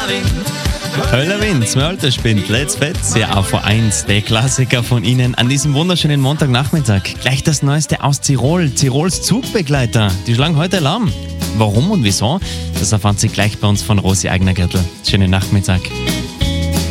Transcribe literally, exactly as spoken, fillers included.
Höller Wind, mein alter Spind, Let's Fetz, ja A V eins, der Klassiker von Ihnen an diesem wunderschönen Montagnachmittag. Gleich das Neueste aus Tirol, Tirols Zugbegleiter, die schlagen heute Alarm. Warum und wieso, das erfahren Sie gleich bei uns von Rosi Eigner-Gürtel. Schönen Nachmittag.